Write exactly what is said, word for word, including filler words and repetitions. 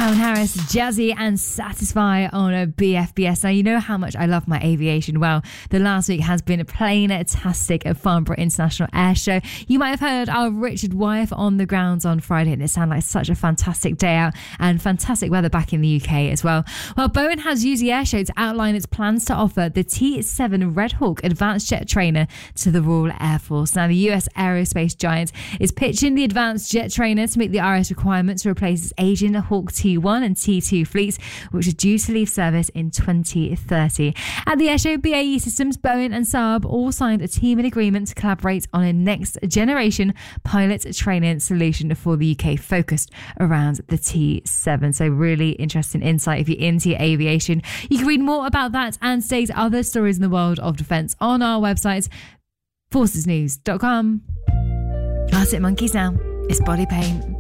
Calvin Harris, Jazzy and Satisfy on a B F B S. Now, you know how much I love my aviation. Well, the last week has been plain-tastic at Farnborough International Air Show. You might have heard our Richard Wyeth on the grounds on Friday, and it sounded like such a fantastic day out and fantastic weather back in the U K as well. Well, Boeing has used the air show to outline its plans to offer the T seven Red Hawk advanced jet trainer to the Royal Air Force. Now, the U S aerospace giant is pitching the advanced jet trainer to meet the R S requirements to replace its aging Hawk T one and T two fleets, which are due to leave service in twenty thirty. At the air show, B A E Systems, Boeing and Saab all signed a teaming agreement to collaborate on a next generation pilot training solution for the U K focused around the T seven. So really interesting insight if you're into aviation. You can read more about that and today's other stories in the world of defence on our website, forces news dot com. Arctic Monkeys now. It's Body Pain.